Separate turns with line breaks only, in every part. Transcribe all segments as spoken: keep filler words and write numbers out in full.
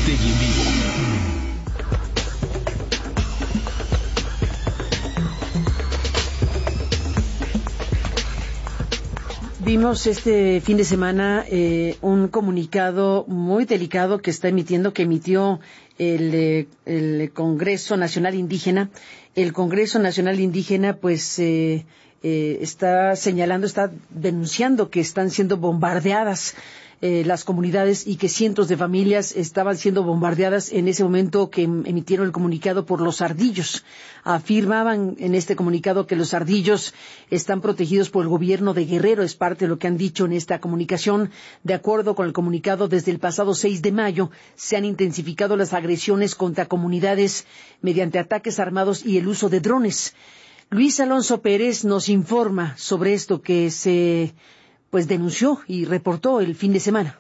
Aristegui en vivo.
Vimos este fin de semana eh, un comunicado muy delicado que está emitiendo, que emitió el, eh, el Congreso Nacional Indígena. El Congreso Nacional Indígena, pues, eh, eh, está señalando, está denunciando que están siendo bombardeadas Eh, las comunidades y que cientos de familias estaban siendo bombardeadas en ese momento que emitieron el comunicado por los ardillos. Afirmaban en este comunicado que los ardillos están protegidos por el gobierno de Guerrero, es parte de lo que han dicho en esta comunicación. De acuerdo con el comunicado, desde el pasado seis de mayo se han intensificado las agresiones contra comunidades mediante ataques armados y el uso de drones. Luis Alonso Pérez nos informa sobre esto que se pues denunció y reportó el fin de semana.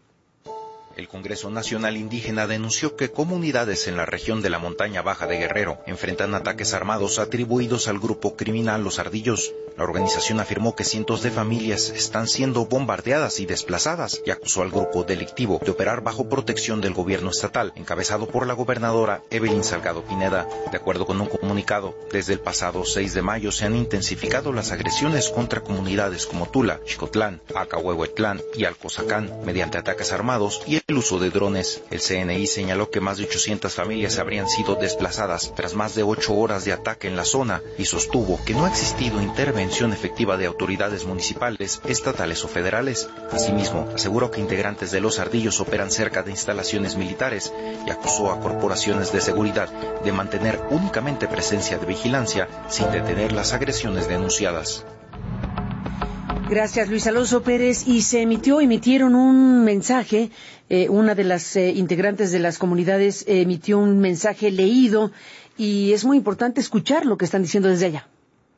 El Congreso Nacional Indígena denunció que comunidades en la región de la Montaña Baja de Guerrero enfrentan ataques armados atribuidos al grupo criminal Los Ardillos. La organización afirmó que cientos de familias están siendo bombardeadas y desplazadas y acusó al grupo delictivo de operar bajo protección del gobierno estatal, encabezado por la gobernadora Evelyn Salgado Pineda. De acuerdo con un comunicado, desde el pasado seis de mayo se han intensificado las agresiones contra comunidades como Tula, Xicotlán, Acahuehuetlán y Alcozacán mediante ataques armados y el uso de drones. El C N I señaló que más de ochocientas familias habrían sido desplazadas tras más de ocho horas de ataque en la zona y sostuvo que no ha existido intervención efectiva de autoridades municipales, estatales o federales. Asimismo, aseguró que integrantes de Los Ardillos operan cerca de instalaciones militares y acusó a corporaciones de seguridad de mantener únicamente presencia de vigilancia sin detener las agresiones denunciadas.
Gracias, Luis Alonso Pérez. Y se emitió, emitieron un mensaje, eh, una de las eh, integrantes de las comunidades eh, emitió un mensaje leído y es muy importante escuchar lo que están diciendo desde allá.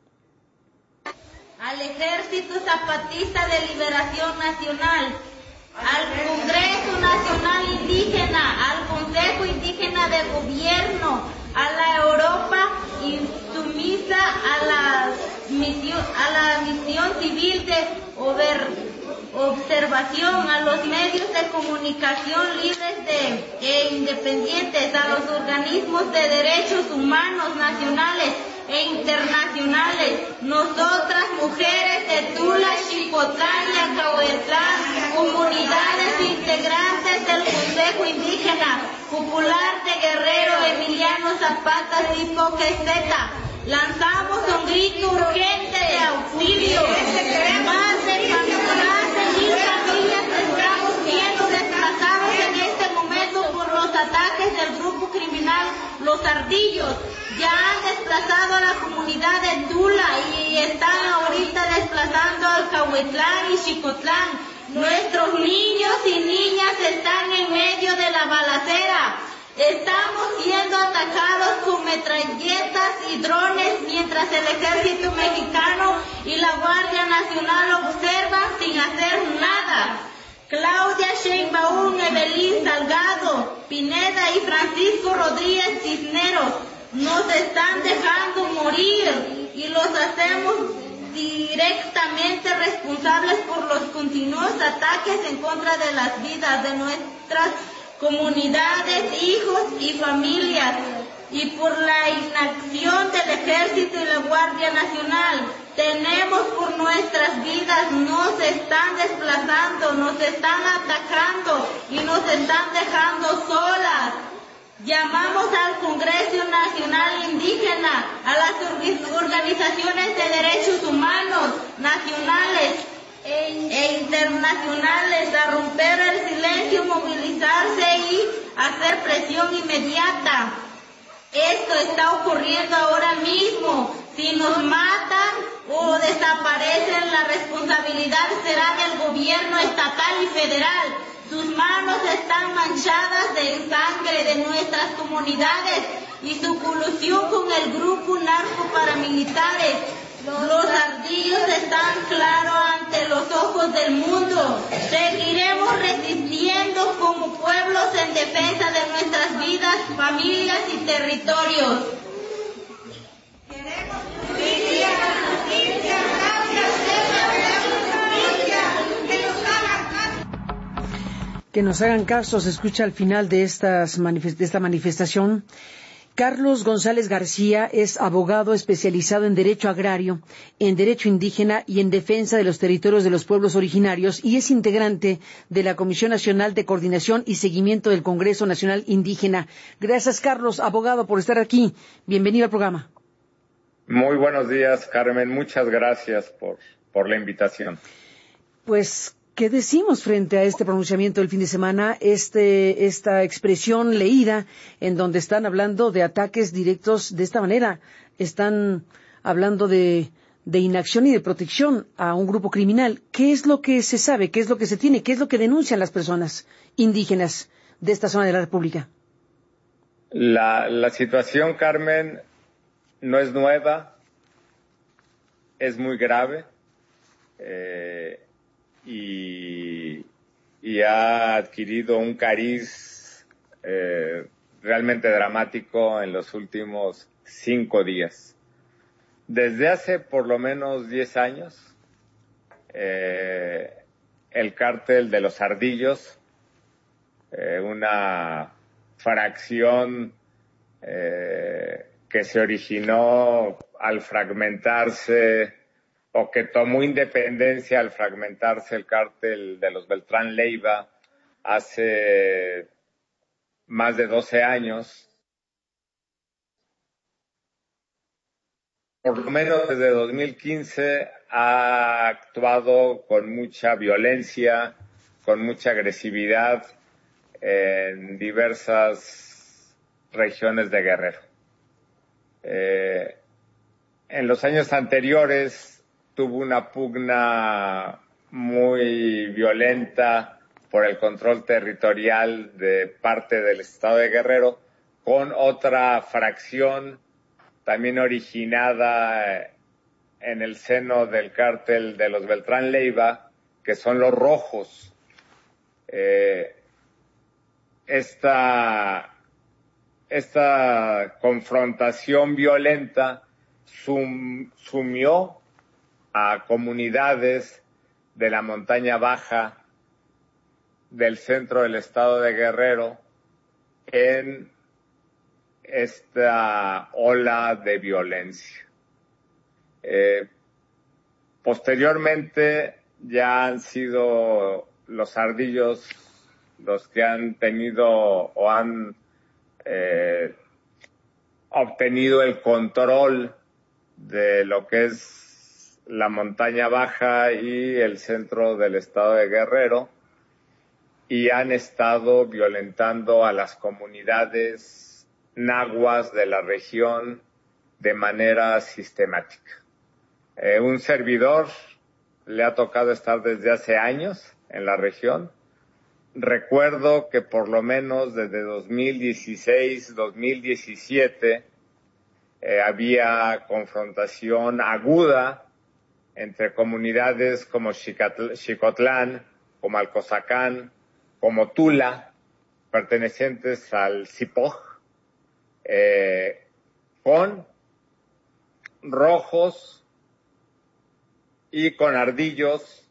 Al Ejército Zapatista de Liberación Nacional, al Congreso Nacional Indígena, al Consejo Indígena de Gobierno, a la Europa insumisa a la misión, a la misión civil de over, observación, a los medios de comunicación libres de, e independientes, a los organismos de derechos humanos nacionales e internacionales, nosotras mujeres de Tula, Xicotlán y Acahuetlán, comunidades integrantes del Consejo Indígena Popular de Guerrero Emiliano Zapata Tipo Queseta, lanzamos un grito urgente de auxilio. Más de más de mil familias estamos siendo desplazados en este momento por los ataques del grupo criminal Los Ardillos. Ya han desplazado a la comunidad de Tula y están ahorita desplazando al Acahuetlán y Xicotlán. Nuestros niños y niñas están en medio de la balacera. Estamos siendo atacados con metralletas y drones mientras el ejército mexicano y la Guardia Nacional observan sin hacer nada. Claudia Sheinbaum, Evelyn Salgado Pineda y Francisco Rodríguez Cisneros nos están dejando morir y los hacemos directamente responsables por los continuos ataques en contra de las vidas de nuestras comunidades, hijos y familias, y por la inacción del Ejército y la Guardia Nacional. Tenemos por nuestras vidas, nos están desplazando, nos están atacando y nos están dejando solas. Llamamos al Congreso Nacional Indígena, a las organizaciones de derechos humanos nacionales e internacionales a romper el silencio, movilizarse y hacer presión inmediata. Esto está ocurriendo ahora mismo. Si nos matan o desaparecen, la responsabilidad será del gobierno estatal y federal. Sus manos están manchadas de sangre de nuestras comunidades y su colusión con el grupo narco-paramilitares. Los ardillos están claros ante los ojos del mundo. Seguiremos resistiendo como pueblos en defensa de nuestras vidas, familias y territorios. Queremos justicia, justicia,
gracias, que nos hagan. Que nos hagan caso, se escucha al final de, estas manifest- de esta manifestación. Carlos González García es abogado especializado en Derecho Agrario, en Derecho Indígena y en Defensa de los Territorios de los Pueblos Originarios y es integrante de la Comisión Nacional de Coordinación y Seguimiento del Congreso Nacional Indígena. Gracias, Carlos, abogado, por estar aquí. Bienvenido al programa.
Muy buenos días, Carmen. Muchas gracias por, por la invitación.
Pues, ¿qué decimos frente a este pronunciamiento del fin de semana, este, esta expresión leída en donde están hablando de ataques directos de esta manera? Están hablando de, de inacción y de protección a un grupo criminal. ¿Qué es lo que se sabe? ¿Qué es lo que se tiene? ¿Qué es lo que denuncian las personas indígenas de esta zona de la República?
La, la situación, Carmen, no es nueva, es muy grave. Eh, Y, y ha adquirido un cariz eh, realmente dramático en los últimos cinco días. Desde hace por lo menos diez años, eh, el cártel de los Ardillos, eh, una fracción eh, que se originó al fragmentarse o que tomó independencia al fragmentarse el cártel de los Beltrán Leiva hace más de doce años. Por lo menos desde dos mil quince ha actuado con mucha violencia, con mucha agresividad en diversas regiones de Guerrero. Eh, en los años anteriores tuvo una pugna muy violenta por el control territorial de parte del estado de Guerrero con otra fracción también originada en el seno del cártel de los Beltrán Leiva, que son los Rojos. Eh, esta, esta confrontación violenta sum, sumió a comunidades de la montaña baja del centro del estado de Guerrero en esta ola de violencia. Eh, posteriormente ya han sido los Ardillos los que han tenido o han eh, obtenido el control de lo que es la montaña baja y el centro del estado de Guerrero y han estado violentando a las comunidades nahuas de la región de manera sistemática. Eh, un servidor le ha tocado estar desde hace años en la región. Recuerdo que por lo menos desde dos mil dieciséis, dos mil diecisiete eh, había confrontación aguda entre comunidades como Xicotlán, como Alcozacán, como Tula, pertenecientes al Cipoj, eh, con rojos y con ardillos,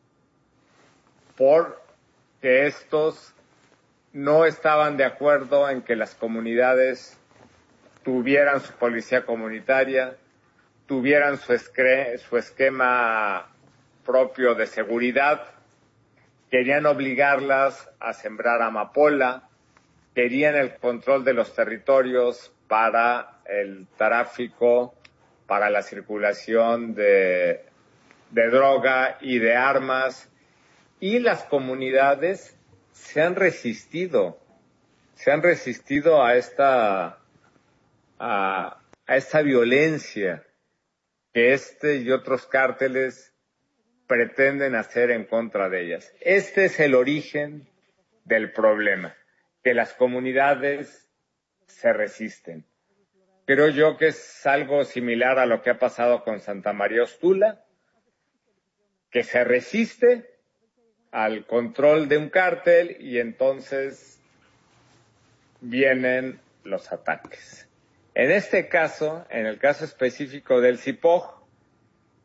porque estos no estaban de acuerdo en que las comunidades tuvieran su policía comunitaria, tuvieran su, escre- su esquema propio de seguridad, querían obligarlas a sembrar amapola, querían el control de los territorios para el tráfico, para la circulación de, de droga y de armas, y las comunidades se han resistido, se han resistido a esta, a, a esta violencia que este y otros cárteles pretenden hacer en contra de ellas. Este es el origen del problema, que las comunidades se resisten. Creo yo que es algo similar a lo que ha pasado con Santa María Ostula, que se resiste al control de un cártel y entonces vienen los ataques. En este caso, en el caso específico del Cipoj,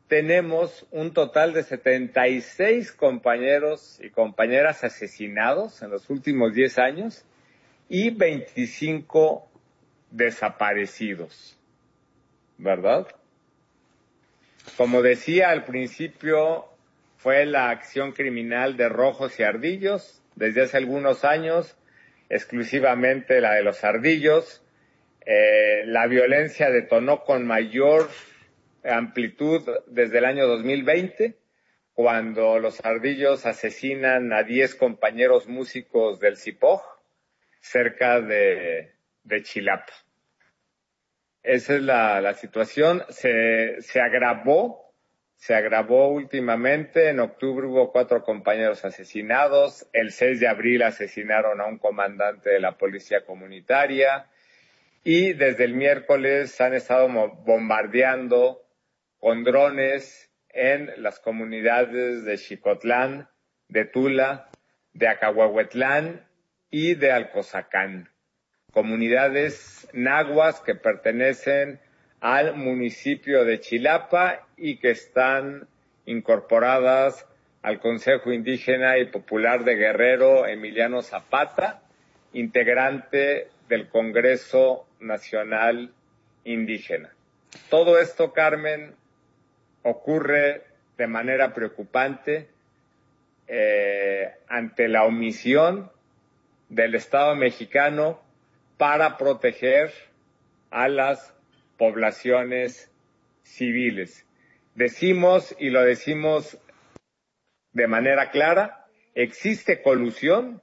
tenemos un total de setenta y seis compañeros y compañeras asesinados en los últimos diez años y veinticinco desaparecidos, ¿verdad? Como decía al principio, fue la acción criminal de Rojos y Ardillos, desde hace algunos años, exclusivamente la de los Ardillos. Eh, la violencia detonó con mayor amplitud desde el año dos mil veinte, cuando los Ardillos asesinan a diez compañeros músicos del Cipoj, cerca de, de Chilapa. Esa es la, la situación. Se, se agravó, se agravó últimamente. En octubre hubo cuatro compañeros asesinados. El seis de abril asesinaron a un comandante de la policía comunitaria. Y desde el miércoles han estado bombardeando con drones en las comunidades de Xicotlán, de Tula, de Acahuahuetlán y de Alcozacán. Comunidades nahuas que pertenecen al municipio de Chilapa y que están incorporadas al Consejo Indígena y Popular de Guerrero Emiliano Zapata, integrante del Congreso Nacional Indígena. Todo esto, Carmen, ocurre de manera preocupante eh, ante la omisión del Estado mexicano para proteger a las poblaciones civiles. Decimos, y lo decimos de manera clara, existe colusión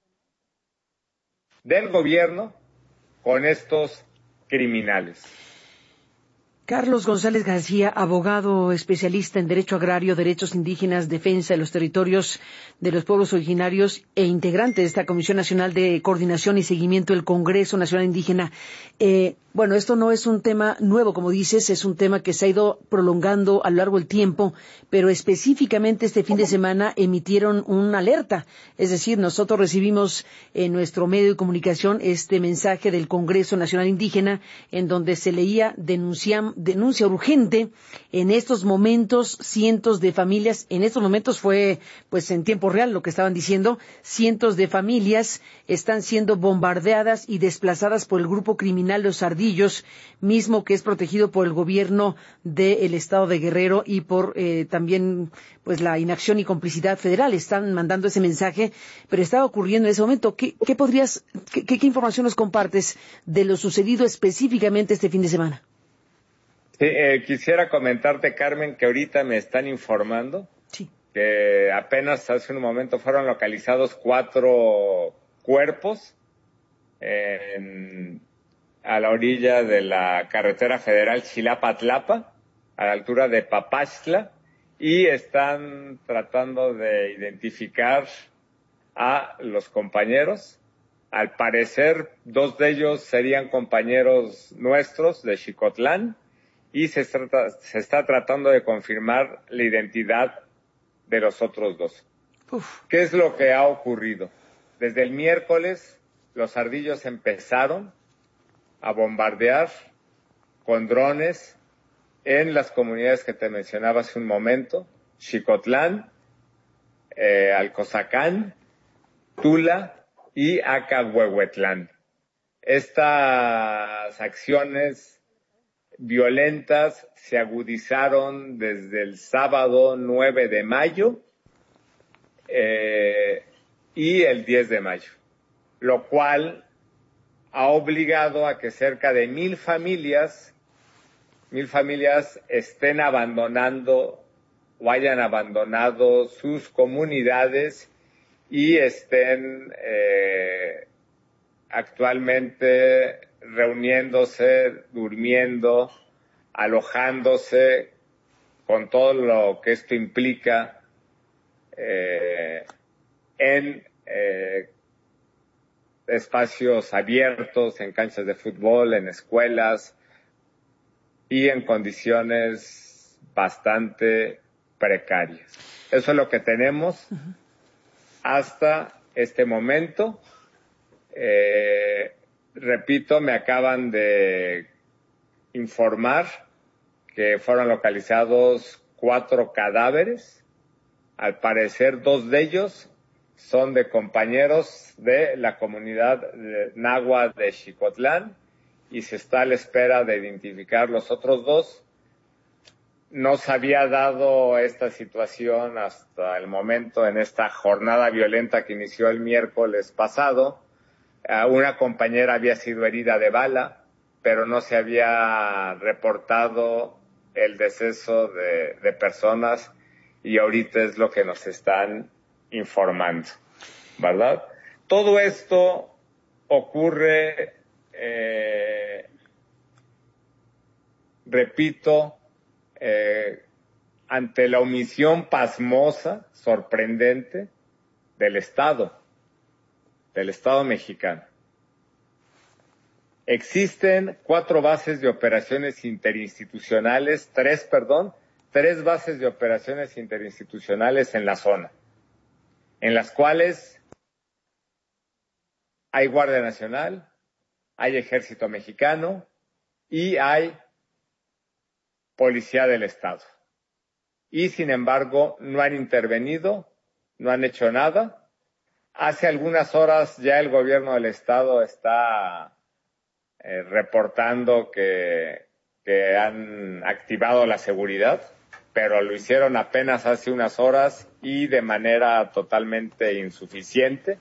del gobierno con estos criminales.
Carlos González García, abogado especialista en Derecho Agrario, Derechos Indígenas, Defensa de los Territorios de los Pueblos Originarios e integrante de esta Comisión Nacional de Coordinación y Seguimiento del Congreso Nacional Indígena. Eh, bueno, esto no es un tema nuevo, como dices, es un tema que se ha ido prolongando a lo largo del tiempo, pero específicamente este fin de semana emitieron una alerta. Es decir, nosotros recibimos en nuestro medio de comunicación este mensaje del Congreso Nacional Indígena en donde se leía denuncian denuncia urgente. En estos momentos, cientos de familias, en estos momentos fue pues en tiempo real lo que estaban diciendo, cientos de familias están siendo bombardeadas y desplazadas por el grupo criminal Los Ardillos, mismo que es protegido por el gobierno del estado de Guerrero y por eh, también pues la inacción y complicidad federal. Están mandando ese mensaje, pero estaba ocurriendo en ese momento. ¿Qué, qué podrías, qué, qué información nos compartes de lo sucedido específicamente este fin de semana?
Sí, eh, quisiera comentarte, Carmen, que ahorita me están informando
sí.
que apenas hace un momento fueron localizados cuatro cuerpos en, a la orilla de la carretera federal Chilapa-Tlapa, a la altura de Papaxtla, y están tratando de identificar a los compañeros. Al parecer, dos de ellos serían compañeros nuestros de Xicotlán, y se, trata, se está tratando de confirmar la identidad de los otros dos. Uf. ¿Qué es lo que ha ocurrido? Desde el miércoles, los Ardillos empezaron a bombardear con drones en las comunidades que te mencionaba hace un momento, Xicotlán, eh, Alcozacán, Tula y Acahuehuetlán. Estas acciones violentas se agudizaron desde el sábado nueve de mayo eh, y el diez de mayo, lo cual ha obligado a que cerca de mil familias, mil familias estén abandonando o hayan abandonado sus comunidades y estén eh, actualmente reuniéndose, durmiendo, alojándose, con todo lo que esto implica eh, en eh, espacios abiertos, en canchas de fútbol, en escuelas y en condiciones bastante precarias. Eso es lo que tenemos uh-huh. hasta este momento. Eh, repito, me acaban de informar que fueron localizados cuatro cadáveres. Al parecer, dos de ellos son de compañeros de la comunidad de náhuatl de Xicotlán y se está a la espera de identificar los otros dos. No se había dado esta situación hasta el momento en esta jornada violenta que inició el miércoles pasado. Uh, una compañera había sido herida de bala, pero no se había reportado el deceso de, de personas y ahorita es lo que nos están informando, ¿verdad? Todo esto ocurre, eh, repito, Eh, ante la omisión pasmosa, sorprendente, del Estado, del Estado mexicano. Existen cuatro bases de operaciones interinstitucionales, tres, perdón, tres bases de operaciones interinstitucionales en la zona, en las cuales hay Guardia Nacional, hay Ejército Mexicano y hay Policía del Estado. Y sin embargo, no han intervenido, no han hecho nada. Hace algunas horas ya el gobierno del Estado está eh, reportando que, que han activado la seguridad, pero lo hicieron apenas hace unas horas y de manera totalmente insuficiente.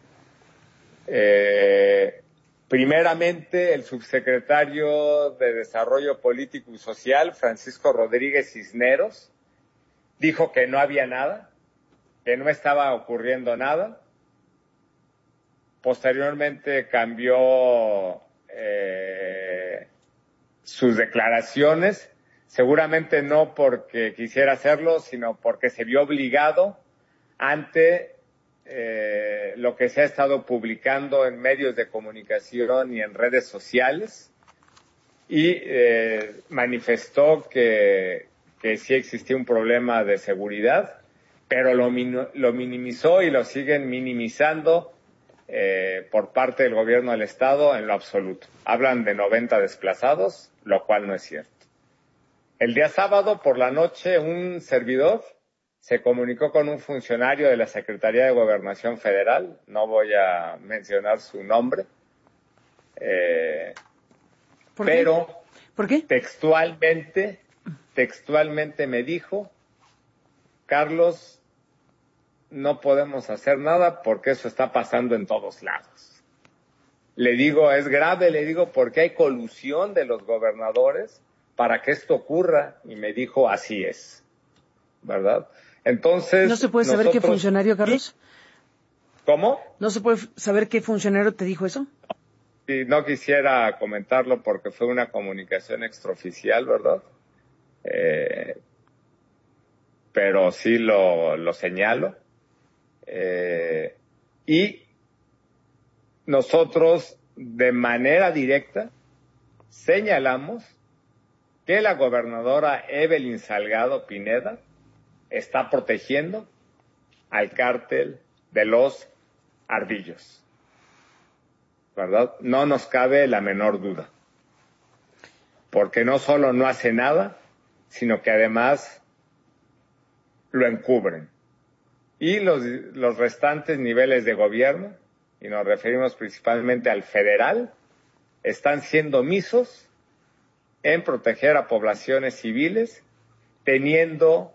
Eh, Primeramente, el subsecretario de Desarrollo Político y Social, Francisco Rodríguez Cisneros, dijo que no había nada, que no estaba ocurriendo nada. Posteriormente cambió eh, sus declaraciones, seguramente no porque quisiera hacerlo, sino porque se vio obligado ante Eh, lo que se ha estado publicando en medios de comunicación y en redes sociales y eh, manifestó que, que sí existía un problema de seguridad, pero lo, lo minimizó y lo siguen minimizando eh, por parte del gobierno del Estado en lo absoluto. Hablan de noventa desplazados, lo cual no es cierto. El día sábado por la noche un servidor se comunicó con un funcionario de la Secretaría de Gobernación Federal, no voy a mencionar su nombre, eh,
¿Por
pero
qué? ¿Por qué?
textualmente, textualmente me dijo, Carlos, no podemos hacer nada porque eso está pasando en todos lados. Le digo, es grave, le digo, porque hay colusión de los gobernadores para que esto ocurra, y me dijo, así es, ¿verdad? Entonces,
¿no se puede saber
nosotros...
qué funcionario, Carlos?
¿Cómo?
¿No se puede saber qué funcionario te dijo eso?
Sí, no quisiera comentarlo porque fue una comunicación extraoficial, ¿verdad? Eh, pero sí lo, lo señalo. Eh, y nosotros, de manera directa, señalamos que la gobernadora Evelyn Salgado Pineda está protegiendo al cártel de los Ardillos, ¿verdad? No nos cabe la menor duda, porque no solo no hace nada, sino que además lo encubren. Y los, los restantes niveles de gobierno, y nos referimos principalmente al federal, están siendo omisos en proteger a poblaciones civiles, teniendo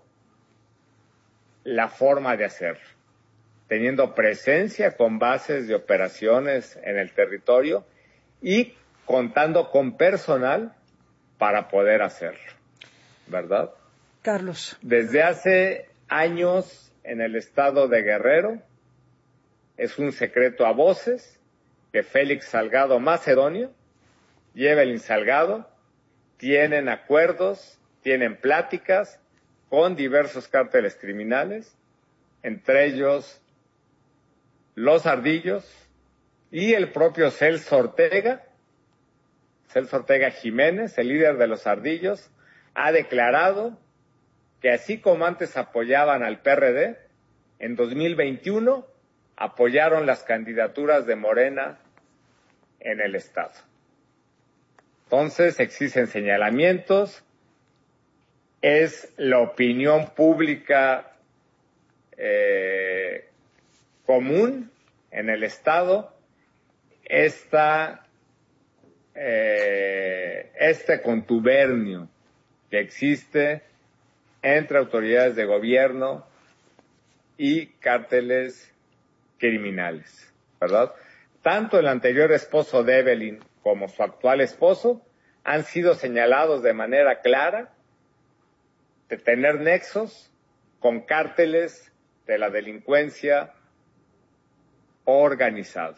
la forma de hacerlo, teniendo presencia con bases de operaciones en el territorio y contando con personal para poder hacerlo, ¿verdad?
Carlos.
Desde hace años en el estado de Guerrero es un secreto a voces que Félix Salgado Macedonio y Evelyn Salgado tienen acuerdos, tienen pláticas con diversos cárteles criminales, entre ellos los Ardillos y el propio Celso Ortega, Celso Ortega Jiménez, el líder de los Ardillos, ha declarado que así como antes apoyaban al P R D, en dos mil veintiuno apoyaron las candidaturas de Morena en el Estado. Entonces existen señalamientos es la opinión pública eh, común en el Estado esta, eh, este contubernio que existe entre autoridades de gobierno y cárteles criminales, ¿verdad? Tanto el anterior esposo de Evelyn como su actual esposo han sido señalados de manera clara de tener nexos con cárteles de la delincuencia organizada.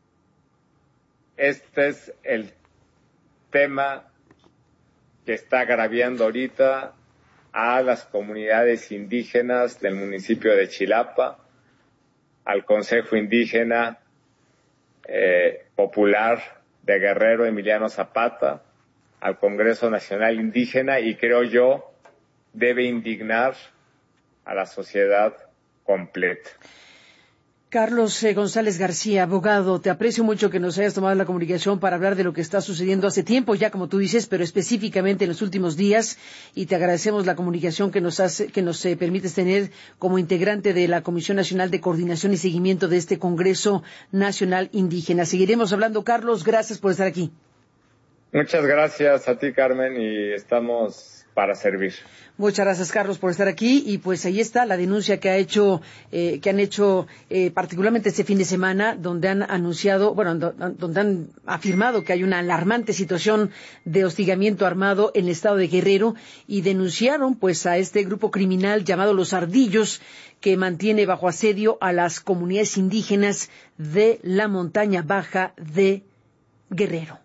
Este es el tema que está agraviando ahorita a las comunidades indígenas del municipio de Chilapa, al Consejo Indígena eh, Popular de Guerrero Emiliano Zapata, al Congreso Nacional Indígena, y creo yo debe indignar a la sociedad completa.
Carlos eh, González García, abogado, te aprecio mucho que nos hayas tomado la comunicación para hablar de lo que está sucediendo hace tiempo, ya como tú dices, pero específicamente en los últimos días, y te agradecemos la comunicación que nos hace, que nos eh, permites tener como integrante de la Comisión Nacional de Coordinación y Seguimiento de este Congreso Nacional Indígena. Seguiremos hablando, Carlos, gracias por estar aquí.
Muchas gracias a ti, Carmen, y estamos para servir.
Muchas gracias, Carlos, por estar aquí. Y pues ahí está la denuncia que ha hecho, eh, que han hecho eh, particularmente este fin de semana, donde han anunciado, bueno, do, donde han afirmado que hay una alarmante situación de hostigamiento armado en el estado de Guerrero, y denunciaron pues a este grupo criminal llamado Los Ardillos, que mantiene bajo asedio a las comunidades indígenas de la montaña baja de Guerrero.